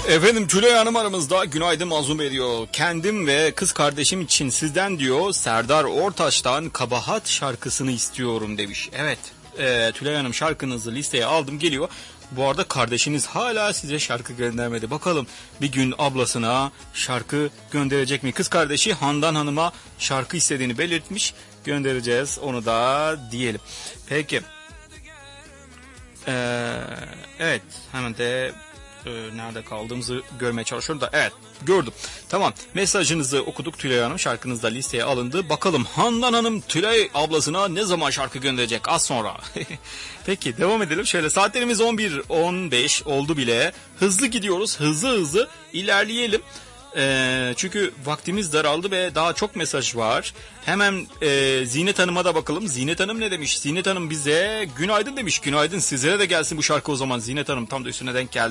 Efendim Tülay Hanım aramızda, günaydın Mazlum Bey diyor. Kendim ve kız kardeşim için sizden diyor Serdar Ortaç'tan Kabahat şarkısını istiyorum demiş. Evet Tülay Hanım, şarkınızı listeye aldım, geliyor. Bu arada kardeşiniz hala size şarkı göndermedi. Bakalım bir gün ablasına şarkı gönderecek mi? Kız kardeşi Handan Hanım'a şarkı istediğini belirtmiş. Göndereceğiz onu da diyelim. Peki. Evet, hemen de nerede kaldığımızı görmeye çalışıyorum da, evet gördüm. Tamam, mesajınızı okuduk Tülay Hanım, şarkınız da listeye alındı. Bakalım Handan Hanım Tülay ablasına ne zaman şarkı gönderecek? Az sonra. Peki devam edelim. Şöyle, saatlerimiz 11:15 oldu bile. Hızlı gidiyoruz, hızlı ilerleyelim. Çünkü vaktimiz daraldı ve daha çok mesaj var. Hemen Zinet Hanım'a da bakalım. Zinet Hanım ne demiş? Zinet Hanım bize günaydın demiş. Günaydın, sizlere de gelsin bu şarkı o zaman. Zinet Hanım tam da üstüne denk geldi.